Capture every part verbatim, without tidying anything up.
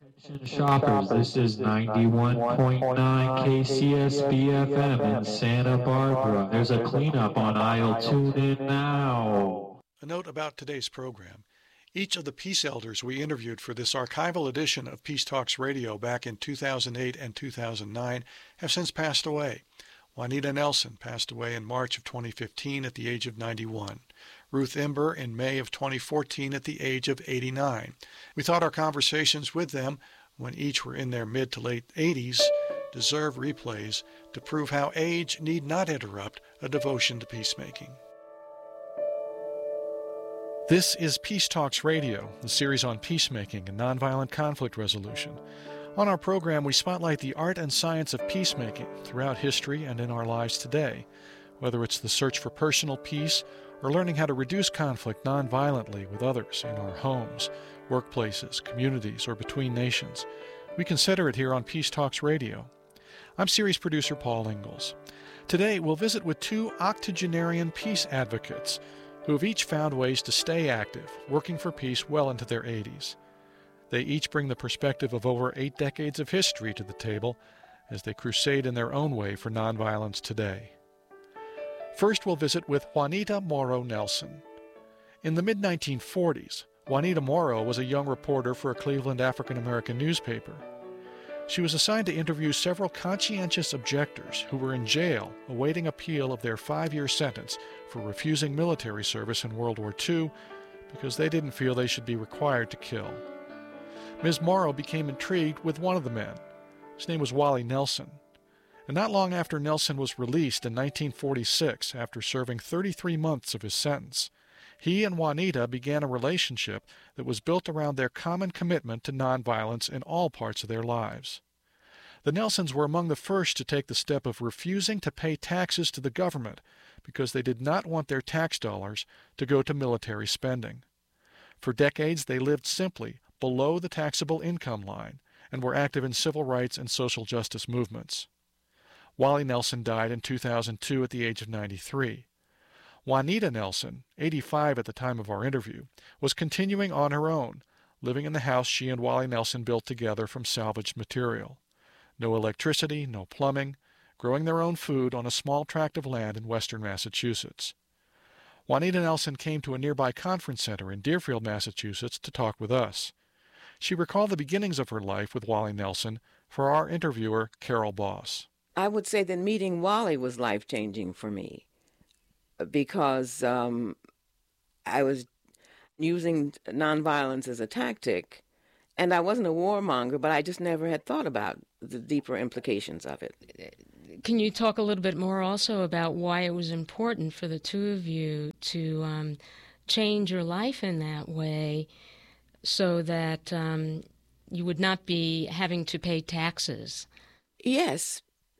Attention shoppers, this is ninety-one point nine K C S B F M in Santa Barbara. There's a cleanup on aisle. Tune in now. A note about today's program. Each of the peace elders we interviewed for this archival edition of Peace Talks Radio back in two thousand eight and two thousand nine have since passed away. Juanita Nelson passed away in March of twenty fifteen at the age of ninety-one. Ruth Imber in May of twenty fourteen at the age of eighty-nine. We thought our conversations with them, when each were in their mid to late eighties, deserve replays to prove how age need not interrupt a devotion to peacemaking. This is Peace Talks Radio, the series on peacemaking and nonviolent conflict resolution. On our program, we spotlight the art and science of peacemaking throughout history and in our lives today, whether it's the search for personal peace or learning how to reduce conflict nonviolently with others in our homes, workplaces, communities, or between nations. We consider it here on Peace Talks Radio. I'm series producer Paul Ingalls. Today, we'll visit with two octogenarian peace advocates who have each found ways to stay active, working for peace well into their eighties. They each bring the perspective of over eight decades of history to the table as they crusade in their own way for nonviolence today. First, we'll visit with Juanita Morrow Nelson. In the mid nineteen forties, Juanita Morrow was a young reporter for a Cleveland African-American newspaper. She was assigned to interview several conscientious objectors who were in jail awaiting appeal of their five-year sentence for refusing military service in World War Two because they didn't feel they should be required to kill. Miz Morrow became intrigued with one of the men. His name was Wally Nelson. And not long after Nelson was released in nineteen forty-six, after serving thirty-three months of his sentence, he and Juanita began a relationship that was built around their common commitment to nonviolence in all parts of their lives. The Nelsons were among the first to take the step of refusing to pay taxes to the government because they did not want their tax dollars to go to military spending. For decades, they lived simply below the taxable income line and were active in civil rights and social justice movements. Wally Nelson died in two thousand two at the age of ninety-three. Juanita Nelson, eighty-five at the time of our interview, was continuing on her own, living in the house she and Wally Nelson built together from salvaged material. No electricity, no plumbing, growing their own food on a small tract of land in western Massachusetts. Juanita Nelson came to a nearby conference center in Deerfield, Massachusetts, to talk with us. She recalled the beginnings of her life with Wally Nelson for our interviewer, Carol Boss. I would say that meeting Wally was life-changing for me because um, I was using nonviolence as a tactic, and I wasn't a warmonger, but I just never had thought about the deeper implications of it. Can you talk a little bit more also about why it was important for the two of you to um, change your life in that way so that um, you would not be having to pay taxes? Yes.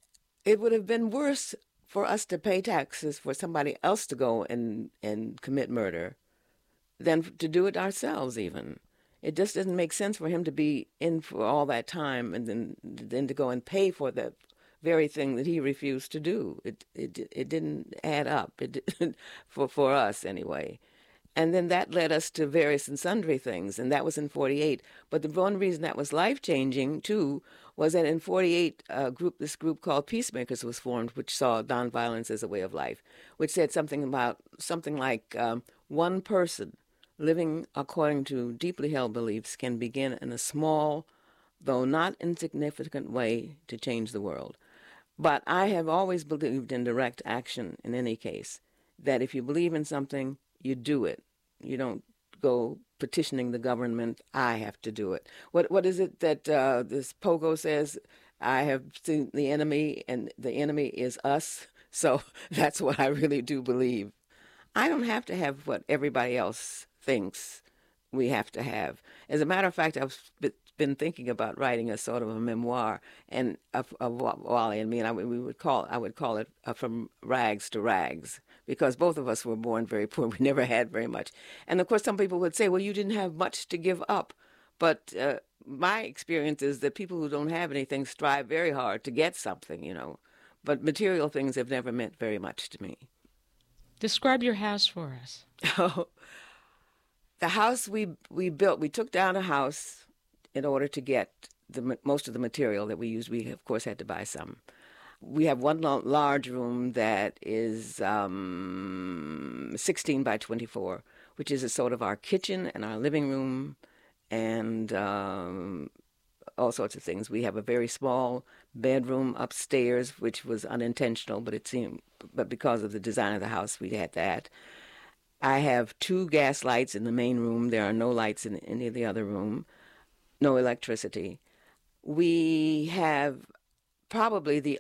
It would have been worse for us to pay taxes for somebody else to go and, and commit murder than to do it ourselves even. It just doesn't make sense for him to be in for all that time and then then to go and pay for the very thing that he refused to do. It it it didn't add up. It didn't, for for us anyway. And then that led us to various and sundry things, and that was in forty-eight. But the one reason that was life-changing, too, was that in forty-eight, a group, this group called Peacemakers was formed, which saw nonviolence as a way of life, which said something about something like um, one person living according to deeply held beliefs can begin in a small, though not insignificant way to change the world. But I have always believed in direct action in any case, that if you believe in something, you do it. You don't go petitioning the government, I have to do it. What What is it that uh, this Pogo says? I have seen the enemy, and the enemy is us. So that's what I really do believe. I don't have to have what everybody else thinks we have to have. As a matter of fact, I've been thinking about writing a sort of a memoir and of, of Wally and me, and I, we would call I would call it uh, From Rags to Rags, because both of us were born very poor. We never had very much. And of course, some people would say, well, you didn't have much to give up. But uh, my experience is that people who don't have anything strive very hard to get something, you know. But material things have never meant very much to me. Describe your house for us. Oh, the house we we built, we took down a house in order to get the most of the material that we used. We, of course, had to buy some. We have one large room that is um, sixteen by twenty-four, which is a sort of our kitchen and our living room and um, all sorts of things. We have a very small bedroom upstairs, which was unintentional, but it seemed, but because of the design of the house, we had that. I have two gas lights in the main room. There are no lights in any of the other room, no electricity. We have probably the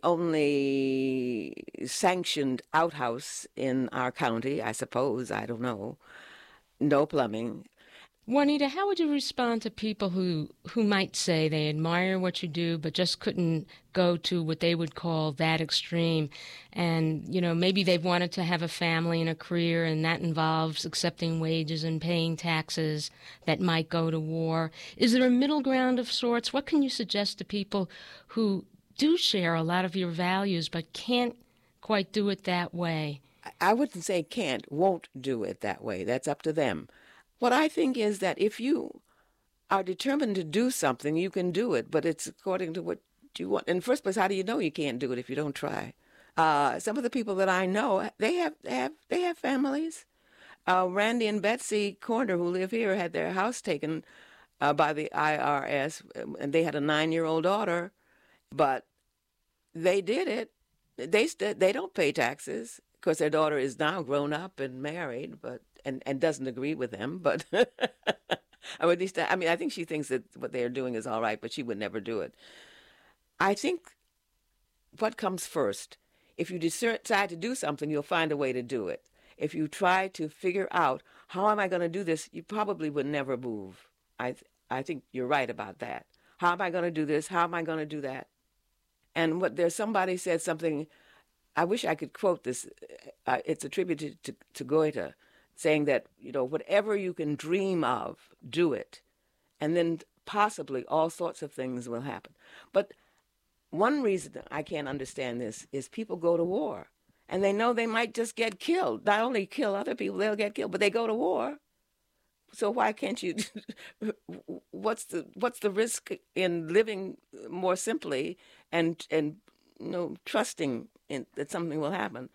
only sanctioned outhouse in our county, I suppose, I don't know. No plumbing. Juanita, how would you respond to people who, who might say they admire what you do but just couldn't go to what they would call that extreme? And, you know, maybe they've wanted to have a family and a career, and that involves accepting wages and paying taxes that might go to war. Is there a middle ground of sorts? What can you suggest to people who do share a lot of your values but can't quite do it that way? I wouldn't say can't, won't do it that way. That's up to them. What I think is that if you are determined to do something, you can do it, but it's according to what you want. In the first place, how do you know you can't do it if you don't try? Uh, some of the people that I know, they have they have, they have families. Uh, Randy and Betsy Corner, who live here, had their house taken uh, by the I R S, and they had a nine-year-old daughter, but they did it. They st- they don't pay taxes. Of course, their daughter is now grown up and married, but and, and doesn't agree with them. But or at least, I mean, I think she thinks that what they are doing is all right, but she would never do it. I think what comes first, if you decide to do something, you'll find a way to do it. If you try to figure out, how am I going to do this, you probably would never move. I th- I think you're right about that. How am I going to do this? How am I going to do that? And what there's somebody said something, I wish I could quote this. Uh, it's attributed to, to Goethe, saying that, you know, whatever you can dream of, do it. And then possibly all sorts of things will happen. But one reason I can't understand this is people go to war, and they know they might just get killed. Not only kill other people, they'll get killed, but they go to war. So why can't you, what's the what's the risk in living more simply and, and you know, trusting in, that something will happen?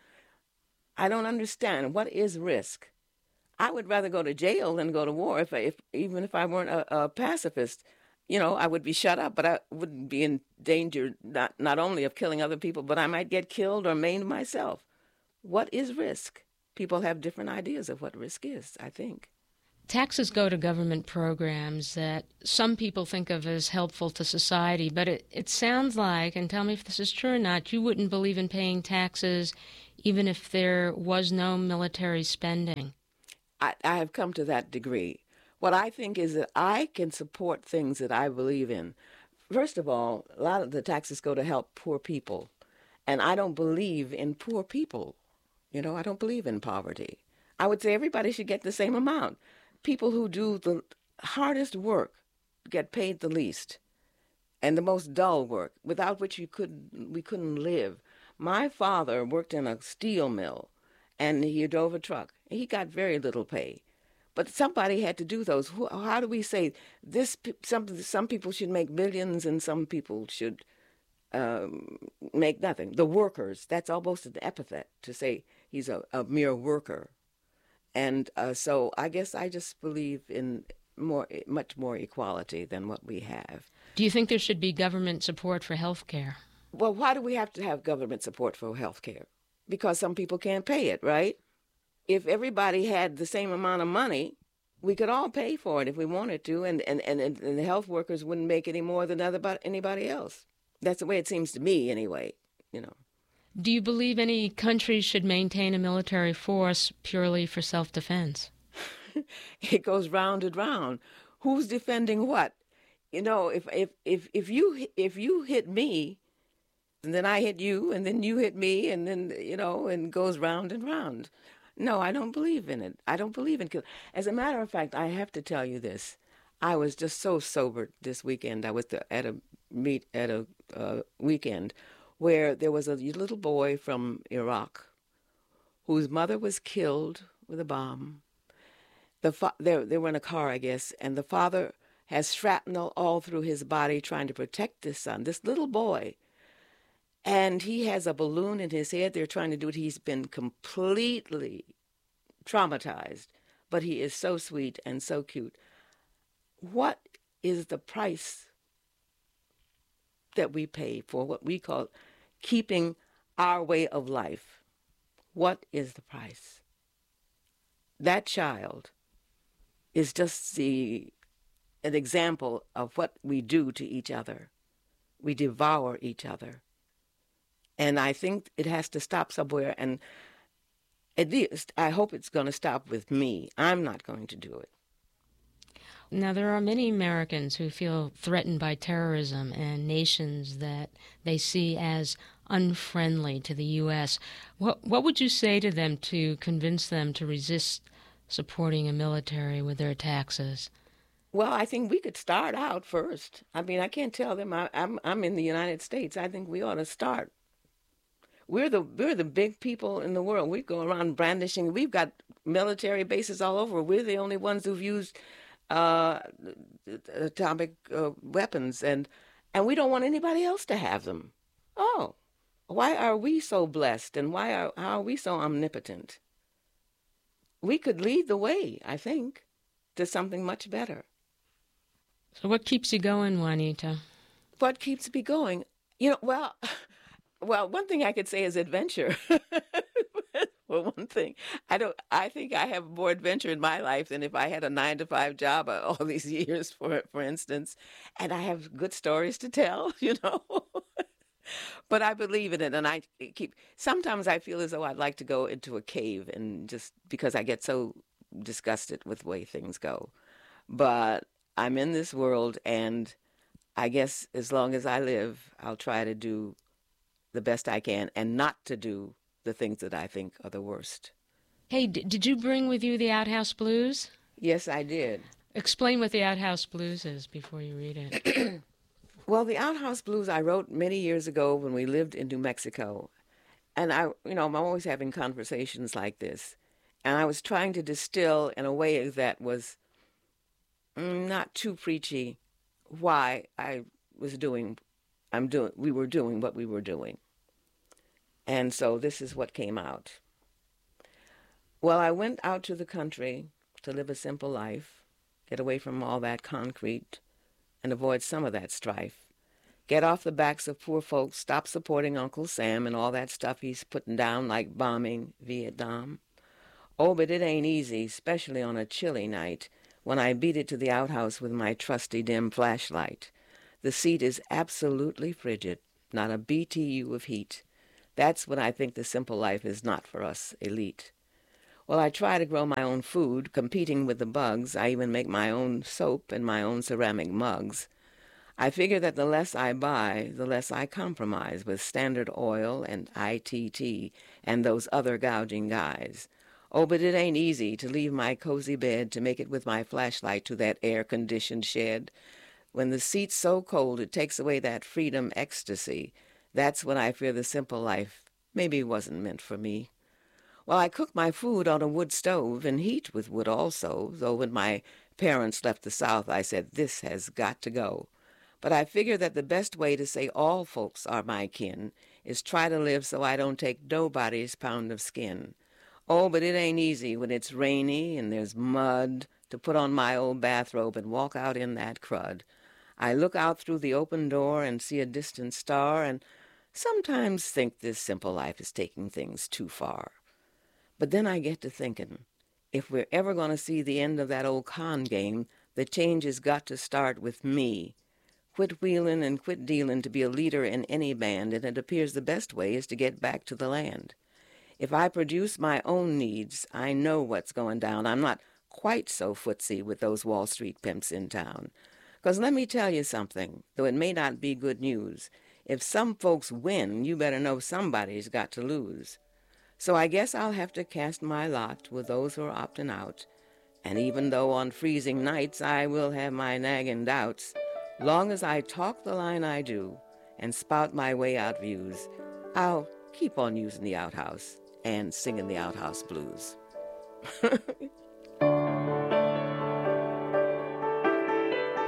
I don't understand. What is risk? I would rather go to jail than go to war, if, I, if even if I weren't a, a pacifist. You know, I would be shut up, but I wouldn't be in danger not, not only of killing other people, but I might get killed or maimed myself. What is risk? People have different ideas of what risk is, I think. Taxes go to government programs that some people think of as helpful to society, but it, it sounds like, and tell me if this is true or not, you wouldn't believe in paying taxes even if there was no military spending. I, I have come to that degree. What I think is that I can support things that I believe in. First of all, a lot of the taxes go to help poor people, and I don't believe in poor people. You know, I don't believe in poverty. I would say everybody should get the same amount. People who do the hardest work get paid the least, and the most dull work, without which you could we couldn't live. My father worked in a steel mill, and he drove a truck. He got very little pay, but somebody had to do those. How do we say this? Some some people should make millions, and some people should um, make nothing. The workers. That's almost an epithet to say he's a, a mere worker. And uh, so I guess I just believe in more, much more equality than what we have. Do you think there should be government support for health care? Well, why do we have to have government support for health care? Because some people can't pay it, right? If everybody had the same amount of money, we could all pay for it if we wanted to, and, and, and, and the health workers wouldn't make any more than other, anybody else. That's the way it seems to me anyway, you know. Do you believe any country should maintain a military force purely for self-defense? It goes round and round. Who's defending what? You know, if if if if you if you hit me, and then I hit you, and then you hit me, and then, you know, and it goes round and round. No, I don't believe in it. I don't believe in killing. As a matter of fact, I have to tell you this. I was just so sober this weekend. I was at a meet at a uh, weekend where there was a little boy from Iraq whose mother was killed with a bomb. The fa- they, they were in a car, I guess, and the father has shrapnel all through his body trying to protect his son, this little boy. And he has a balloon in his head. They're trying to do it. He's been completely traumatized, but he is so sweet and so cute. What is the price that we pay for what we call keeping our way of life? What is the price? That child is just the an example of what we do to each other. We devour each other. And I think it has to stop somewhere, and at least I hope it's going to stop with me. I'm not going to do it. Now, there are many Americans who feel threatened by terrorism and nations that they see as unfriendly to the U S. What, what would you say to them to convince them to resist supporting a military with their taxes? Well, I think we could start out first. I mean, I can't tell them I, I'm I'm in the United States. I think we ought to start. We're the we're the big people in the world. We go around brandishing. We've got military bases all over. We're the only ones who've used uh, atomic uh, weapons, and and we don't want anybody else to have them. Oh, why are we so blessed, and why are how are we so omnipotent? We could lead the way, I think, to something much better. So what keeps you going, Juanita? What keeps me going? You know, well, well, one thing I could say is adventure. Well, one thing, I don't. I think I have more adventure in my life than if I had a nine to five job all these years, for for instance. And I have good stories to tell, you know. But I believe in it, and I keep. Sometimes I feel as though I'd like to go into a cave, and just because I get so disgusted with the way things go. But I'm in this world, and I guess as long as I live, I'll try to do the best I can and not to do the things that I think are the worst. Hey, d- did you bring with you the Outhouse Blues? Yes, I did. Explain what the Outhouse Blues is before you read it. Well, the Outhouse Blues I wrote many years ago when we lived in New Mexico. And I, you know, I'm always having conversations like this. And I was trying to distill in a way that was not too preachy why I was doing, I'm doing, we were doing what we were doing. And so this is what came out. Well, I went out to the country to live a simple life, get away from all that concrete, and avoid some of that strife. Get off the backs of poor folks, stop supporting Uncle Sam and all that stuff he's putting down like bombing Vietnam. Oh, but it ain't easy, especially on a chilly night, when I beat it to the outhouse with my trusty dim flashlight. The seat is absolutely frigid, not a B T U of heat. That's when I think the simple life is not for us elite. Well, I try to grow my own food, competing with the bugs. I even make my own soap and my own ceramic mugs. I figure that the less I buy, the less I compromise with Standard Oil and I T T and those other gouging guys. Oh, but it ain't easy to leave my cozy bed to make it with my flashlight to that air-conditioned shed. When the seat's so cold it takes away that freedom ecstasy, that's when I fear the simple life maybe wasn't meant for me. Well, I cook my food on a wood stove and heat with wood also, though when my parents left the South I said, this has got to go. But I figure that the best way to say all folks are my kin is try to live so I don't take nobody's pound of skin. Oh, but it ain't easy when it's rainy and there's mud to put on my old bathrobe and walk out in that crud. I look out through the open door and see a distant star and sometimes think this simple life is taking things too far. But then I get to thinking, if we're ever going to see the end of that old con game, the change has got to start with me. Quit wheeling and quit dealing to be a leader in any band, and it appears the best way is to get back to the land. If I produce my own needs, I know what's going down. I'm not quite so footsie with those Wall Street pimps in town. 'Cause let me tell you something, though it may not be good news. If some folks win, you better know somebody's got to lose. So I guess I'll have to cast my lot with those who are opting out. And even though on freezing nights I will have my nagging doubts, long as I talk the line I do and spout my way out views, I'll keep on using the outhouse and singing the outhouse blues.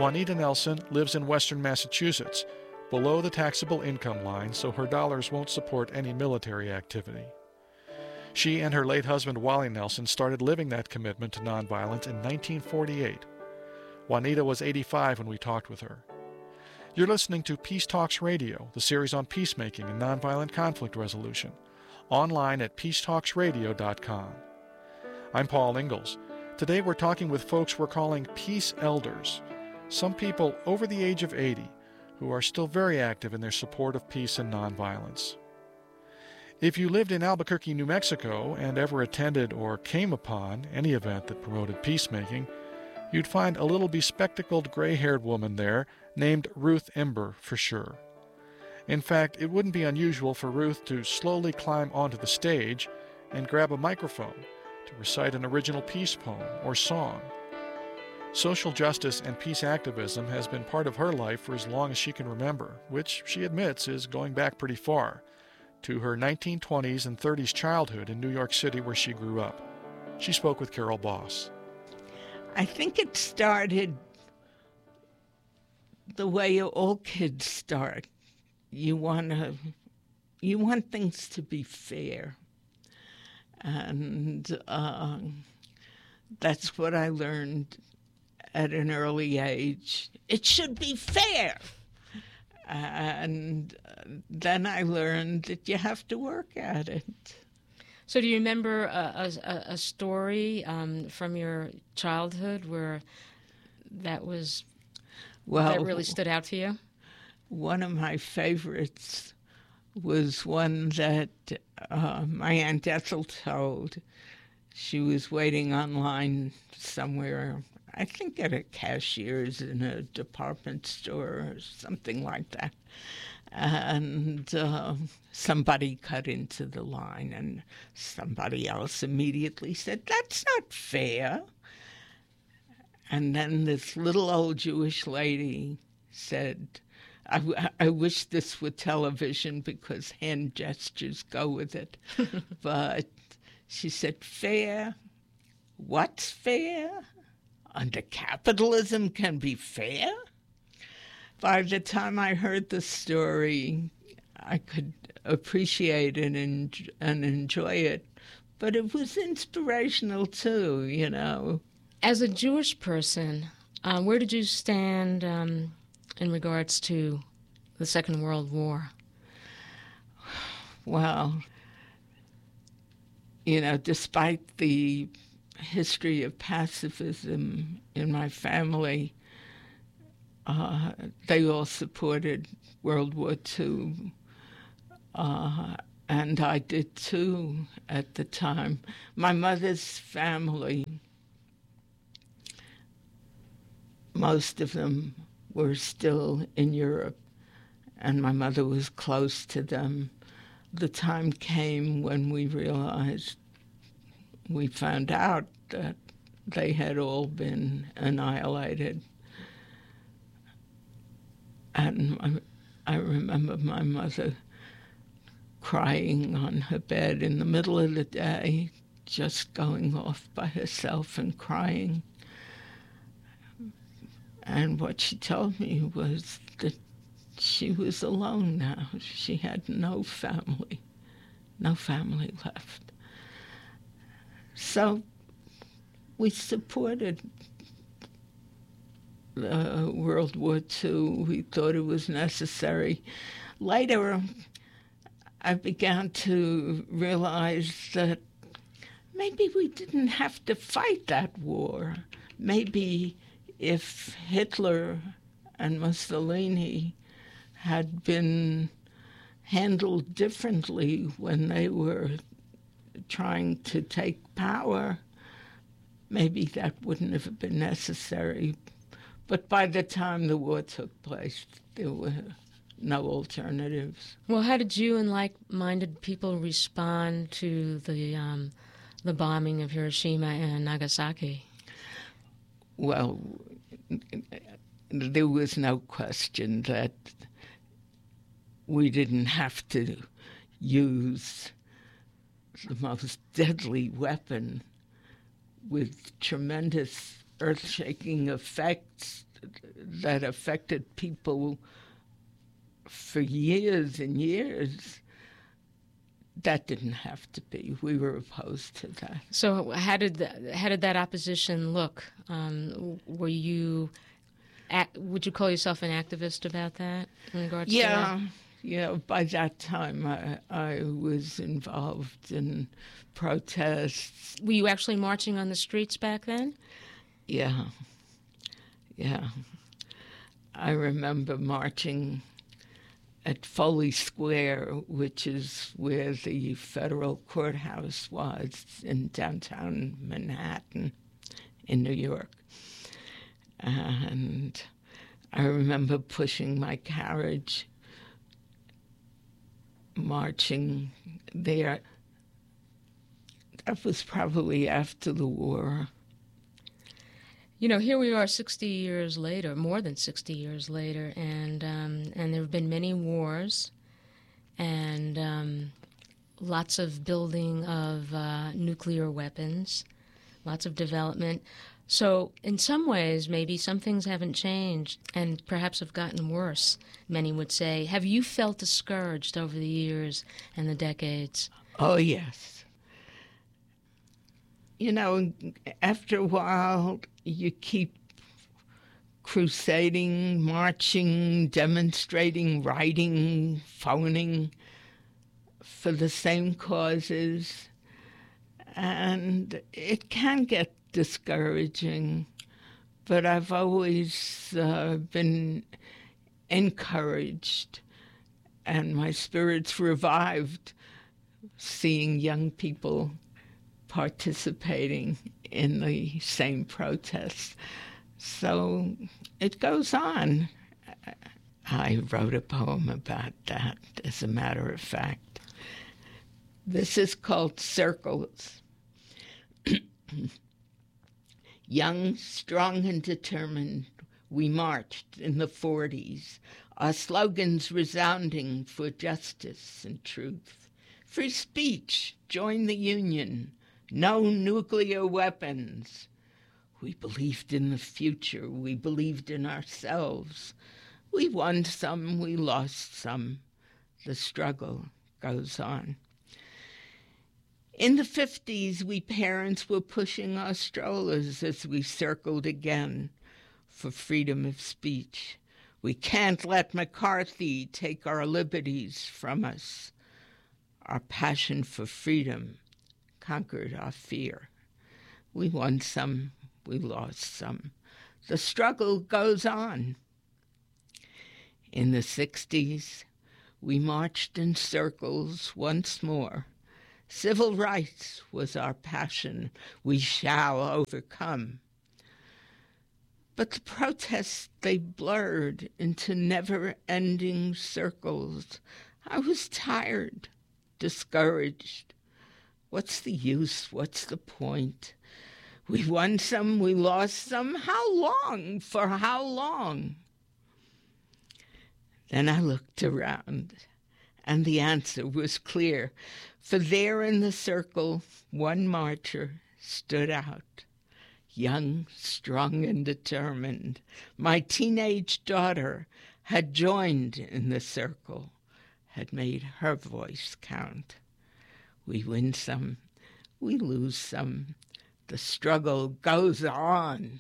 Juanita Nelson lives in western Massachusetts, below the taxable income line, so her dollars won't support any military activity. She and her late husband Wally Nelson started living that commitment to nonviolence in nineteen forty-eight. Juanita was eighty-five when we talked with her. You're listening to Peace Talks Radio, the series on peacemaking and nonviolent conflict resolution, online at peace talks radio dot com. I'm Paul Ingalls. Today we're talking with folks we're calling peace elders, some people over the age of eighty who are still very active in their support of peace and nonviolence. If you lived in Albuquerque, New Mexico, and ever attended or came upon any event that promoted peacemaking, you'd find a little bespectacled gray-haired woman there named Ruth Ember for sure. In fact, it wouldn't be unusual for Ruth to slowly climb onto the stage and grab a microphone to recite an original peace poem or song. Social justice and peace activism has been part of her life for as long as she can remember, which she admits is going back pretty far, to her nineteen twenties and thirties childhood in New York City where she grew up. She spoke with Carol Boss. I think it started the way all kids start. You want to, you want things to be fair. And uh, that's what I learned at an early age. It should be fair. And then I learned that you have to work at it. So do you remember a, a, a story um, from your childhood where that was well, that really stood out to you? One of my favorites was one that uh, my Aunt Ethel told. She was waiting online somewhere, I think at a cashier's in a department store or something like that. And uh, somebody cut into the line, and somebody else immediately said, "That's not fair." And then this little old Jewish lady said, I, w- I wish this were television because hand gestures go with it. But she said, "Fair? What's fair? Under capitalism can be fair?" By the time I heard the story, I could appreciate it and, and enjoy it. But it was inspirational too, you know. As a Jewish person, uh, where did you stand um, in regards to the Second World War? Well, you know, despite the history of pacifism in my family, uh, they all supported World War Two, uh, and I did too at the time. My mother's family, most of them were still in Europe, and my mother was close to them. The time came when we realized, we found out that they had all been annihilated. And I, I remember my mother crying on her bed in the middle of the day, just going off by herself and crying. And what she told me was that she was alone now. She had no family, no family left. So we supported uh, World War Two. We thought it was necessary. Later, I began to realize that maybe we didn't have to fight that war. Maybe if Hitler and Mussolini had been handled differently when they were trying to take power, maybe that wouldn't have been necessary. But by the time the war took place, there were no alternatives. Well, how did you and like-minded people respond to the um, the bombing of Hiroshima and Nagasaki? Well, there was no question that we didn't have to use the most deadly weapon with tremendous earth-shaking effects that affected people for years and years, that didn't have to be. We were opposed to that. So how did that, how did that opposition look? Um, were you, would you call yourself an activist about that in regards yeah, to that? Yeah. By that time, I, I was involved in protests. Were you actually marching on the streets back then? Yeah. Yeah. I remember marching at Foley Square, which is where the federal courthouse was in downtown Manhattan in New York. And I remember pushing my carriage, marching there. That was probably after the war. You know, here we are sixty years later, more than sixty years later, and um, and there have been many wars and um, lots of building of uh, nuclear weapons, lots of development. So in some ways, maybe some things haven't changed and perhaps have gotten worse, many would say. Have you felt discouraged over the years and the decades? Oh, yes. You know, after a while, you keep crusading, marching, demonstrating, writing, phoning for the same causes, and it can get discouraging, but I've always uh, been encouraged, and my spirits revived seeing young people participating in the same protests. So it goes on. I wrote a poem about that, as a matter of fact. This is called Circles. Young, strong, and determined, we marched in the forties, our slogans resounding for justice and truth. Free speech, join the union, no nuclear weapons. We believed in the future. We believed in ourselves. We won some, we lost some. The struggle goes on. In the fifties, we parents were pushing our strollers as we circled again for freedom of speech. We can't let McCarthy take our liberties from us. Our passion for freedom conquered our fear. We won some, we lost some. The struggle goes on. In the sixties, we marched in circles once more. Civil rights was our passion. We shall overcome. But the protests, they blurred into never-ending circles. I was tired, discouraged. What's the use? What's the point? We won some, we lost some. How long? For how long? Then I looked around, and the answer was clear. For there in the circle, one marcher stood out, young, strong, and determined. My teenage daughter had joined in the circle, had made her voice count. We win some, we lose some. The struggle goes on.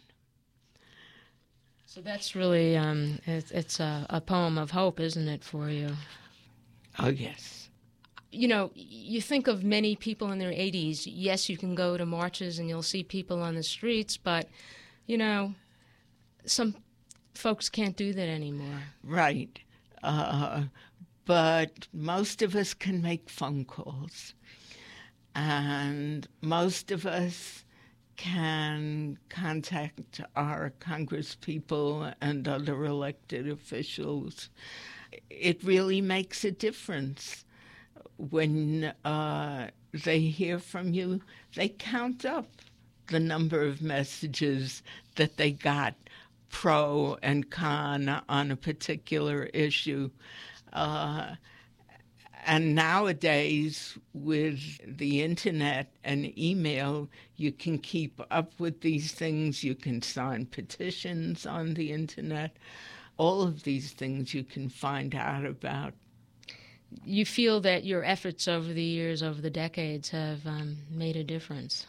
So that's really, um, it, it's a, a poem of hope, isn't it, for you? Oh, yes. You know, you think of many people in their eighties. Yes, you can go to marches and you'll see people on the streets, but, you know, some folks can't do that anymore. Right. Uh, but most of us can make phone calls. And most of us can contact our congresspeople and other elected officials. It really makes a difference. When uh, they hear from you, they count up the number of messages that they got pro and con on a particular issue. Uh, And nowadays, with the internet and email, you can keep up with these things. You can sign petitions on the internet. All of these things you can find out about. You feel that your efforts over the years, over the decades, have um, made a difference?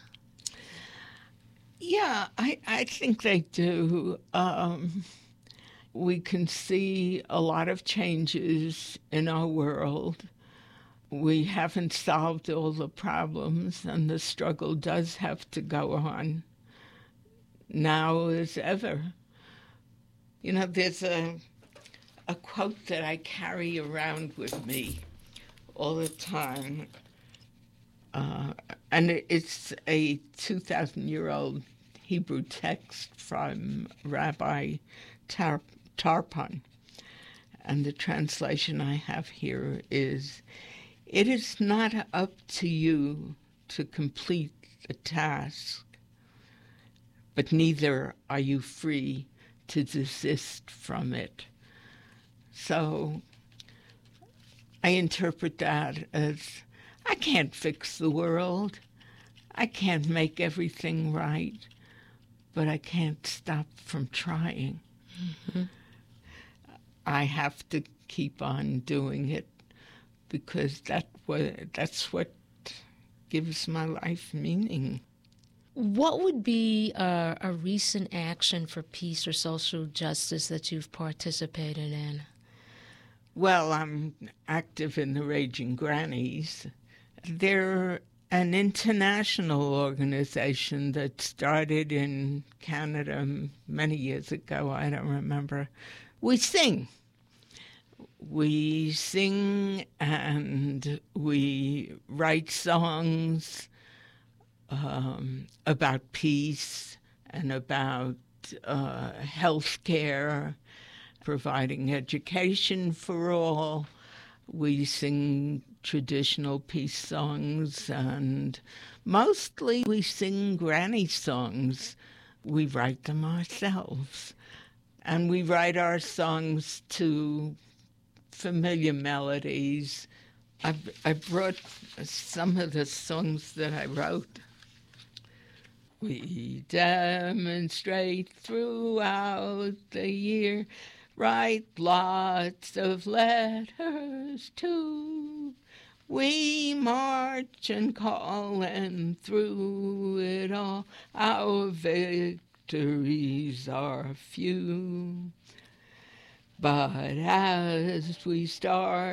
Yeah, I, I think they do. Um, we can see a lot of changes in our world. We haven't solved all the problems, and the struggle does have to go on now as ever. You know, there's a, a quote that I carry around with me all the time, uh, and it's a two thousand year old Hebrew text from Rabbi Tar- Tarpon, and the translation I have here is, "It is not up to you to complete the task, but neither are you free to desist from it." So I interpret that as, I can't fix the world. I can't make everything right, but I can't stop from trying. Mm-hmm. I have to keep on doing it, because that what, that's what gives my life meaning. What would be a, a recent action for peace or social justice that you've participated in? Well, I'm active in the Raging Grannies. They're an international organization that started in Canada many years ago. I don't remember. We sing. We sing and we write songs um, about peace and about uh, health care, providing education for all. We sing traditional peace songs, and mostly we sing granny songs. We write them ourselves. And we write our songs to familiar melodies. I, I brought some of the songs that I wrote. We demonstrate throughout the year, write lots of letters too. We march and call, and through it all, our victories are few. But as we start